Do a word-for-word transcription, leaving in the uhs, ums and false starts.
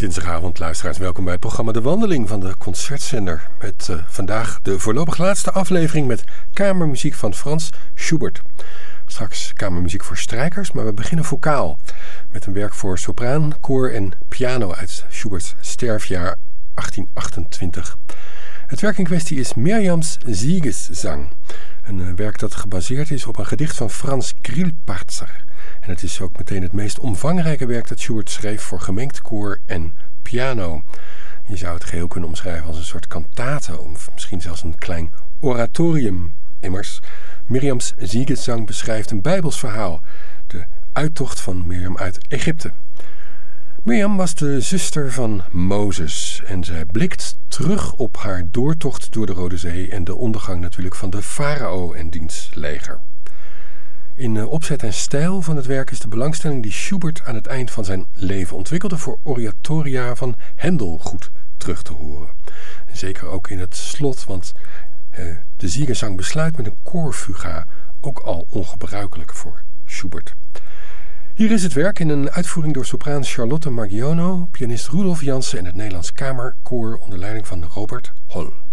Dinsdagavond, luisteraars, welkom bij het programma De Wandeling van de Concertzender. Met uh, vandaag de voorlopig laatste aflevering met kamermuziek van Franz Schubert. Straks kamermuziek voor strijkers, maar we beginnen vocaal. Met een werk voor sopraan, koor en piano uit Schuberts sterfjaar achttien achtentwintig. Het werk in kwestie is Mirjams Siegeszang. Een uh, werk dat gebaseerd is op een gedicht van Franz Grillparzer. En het is ook meteen het meest omvangrijke werk dat Schubert schreef voor gemengd koor en piano. Je zou het geheel kunnen omschrijven als een soort kantate, of misschien zelfs een klein oratorium. Immers, Mirjams Siegeszang beschrijft een bijbels verhaal, de uittocht van Mirjam uit Egypte. Mirjam was de zuster van Mozes en zij blikt terug op haar doortocht door de Rode Zee en de ondergang natuurlijk van de farao en diens leger. In uh, opzet en stijl van het werk is de belangstelling die Schubert aan het eind van zijn leven ontwikkelde voor oratoria van Händel goed terug te horen. En zeker ook in het slot, want uh, de Siegeszang besluit met een koorfuga, ook al ongebruikelijk voor Schubert. Hier is het werk in een uitvoering door sopraan Charlotte Margiono, pianist Rudolf Jansen en het Nederlands Kamerkoor onder leiding van Robert Holl.